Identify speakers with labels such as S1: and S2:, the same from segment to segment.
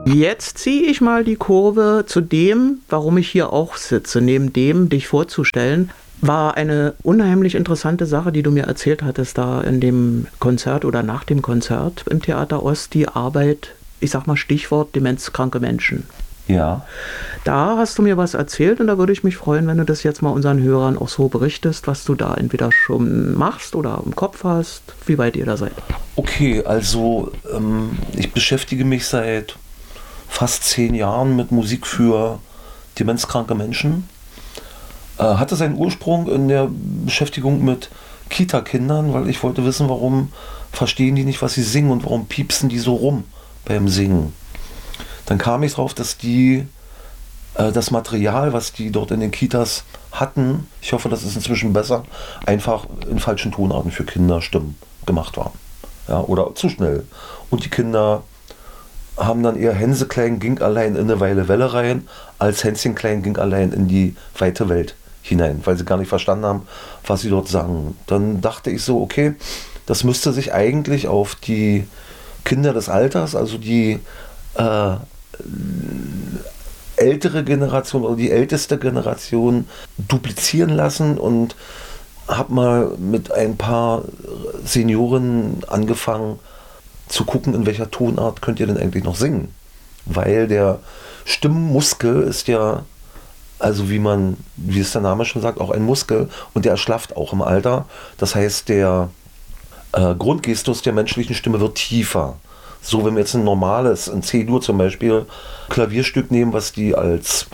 S1: Jetzt ziehe ich mal die Kurve zu dem, warum ich hier auch sitze, neben dem, dich vorzustellen. War eine unheimlich interessante Sache, die du mir erzählt hattest, da in dem Konzert oder nach dem Konzert im Theater Ost, die Arbeit, ich sag mal Stichwort demenzkranke Menschen.
S2: Ja.
S1: Da hast du mir was erzählt und da würde ich mich freuen, wenn du das jetzt mal unseren Hörern auch so berichtest, was du da entweder schon machst oder im Kopf hast, wie weit ihr da seid.
S2: Okay, also ich beschäftige mich seit fast 10 Jahren mit Musik für demenzkranke Menschen. Hatte seinen Ursprung in der Beschäftigung mit Kita-Kindern, weil ich wollte wissen, warum verstehen die nicht, was sie singen und warum piepsen die so rum beim Singen. Dann kam ich drauf, dass die das Material, was die dort in den Kitas hatten, ich hoffe, das ist inzwischen besser, einfach in falschen Tonarten für Kinderstimmen gemacht war. Ja, oder zu schnell. Und die Kinder haben dann eher Hänse klein ging allein in eine Weile Welle rein, als Hänschen klein ging allein in die weite Welt hinein, weil sie gar nicht verstanden haben, was sie dort sangen. Dann dachte ich so, okay, das müsste sich eigentlich auf die Kinder des Alters, also die ältere Generation oder die älteste Generation duplizieren lassen und habe mal mit ein paar Senioren angefangen zu gucken, in welcher Tonart könnt ihr denn eigentlich noch singen. Weil der Stimmmuskel ist ja, also wie es der Name schon sagt, auch ein Muskel und der erschlafft auch im Alter. Das heißt, der Grundgestus der menschlichen Stimme wird tiefer. So, wenn wir jetzt ein normales, ein C-Dur zum Beispiel, Klavierstück nehmen, was die als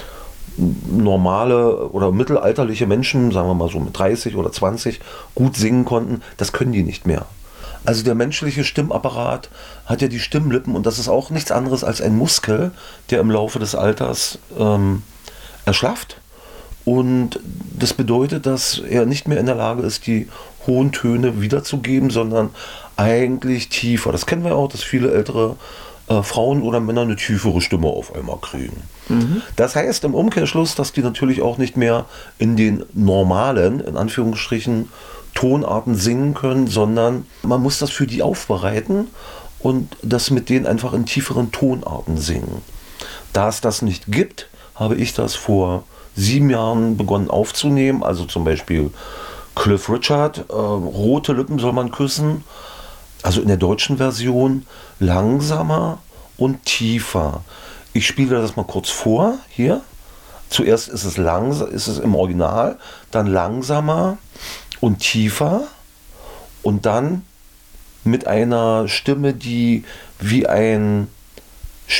S2: normale oder mittelalterliche Menschen, sagen wir mal so mit 30 oder 20, gut singen konnten, das können die nicht mehr. Also der menschliche Stimmapparat hat ja die Stimmlippen und das ist auch nichts anderes als ein Muskel, der im Laufe des Alters erschlafft. Und das bedeutet, dass er nicht mehr in der Lage ist, die hohen Töne wiederzugeben, sondern eigentlich tiefer. Das kennen wir auch, dass viele ältere Frauen oder Männer eine tiefere Stimme auf einmal kriegen. Mhm. Das heißt im Umkehrschluss, dass die natürlich auch nicht mehr in den normalen, in Anführungsstrichen, Tonarten singen können, sondern man muss das für die aufbereiten und das mit denen einfach in tieferen Tonarten singen. Da es das nicht gibt, habe ich das vor 7 Jahren begonnen aufzunehmen, also zum Beispiel Cliff Richard, rote Lippen soll man küssen, also in der deutschen Version langsamer und tiefer. Ich spiele das mal kurz vor, hier. Zuerst ist es im Original, dann langsamer und tiefer und dann mit einer Stimme, die wie ein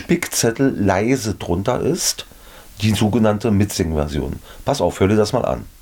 S2: Spickzettel leise drunter ist, die sogenannte Mitsing-Version. Pass auf, hör dir das mal an.